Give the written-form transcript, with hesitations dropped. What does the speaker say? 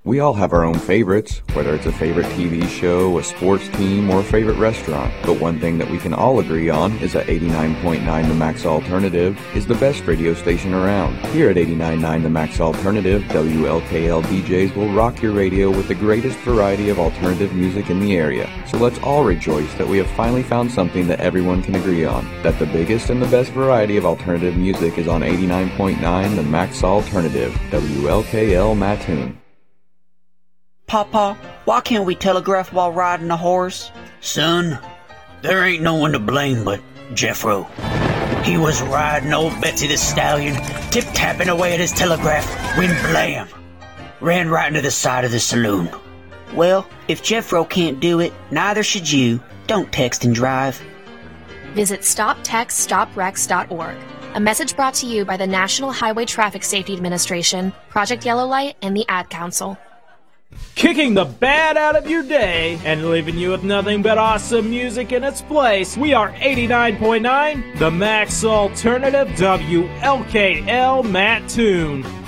We all have our own favorites, whether it's a favorite TV show, a sports team, or a favorite restaurant. But one thing that we can all agree on is that 89.9 The Max Alternative is the best radio station around. Here at 89.9 The Max Alternative, WLKL DJs will rock your radio with the greatest variety of alternative music in the area. So let's all rejoice that we have finally found something that everyone can agree on. That the biggest and the best variety of alternative music is on 89.9 The Max Alternative, WLKL Mattoon. Papa, why can't we telegraph while riding a horse? Son, there ain't no one to blame but Jeffro. He was riding old Betsy the Stallion, tip-tapping away at his telegraph, when blam! Ran right into the side of the saloon. Well, if Jeffro can't do it, neither should you. Don't text and drive. Visit StopTextStopWrecks.org. A message brought to you by the National Highway Traffic Safety Administration, Project Yellow Light, and the Ad Council. Kicking the bad out of your day and leaving you with nothing but awesome music in its place. We are 89.9, The Max Alternative, WLKL Mattoon.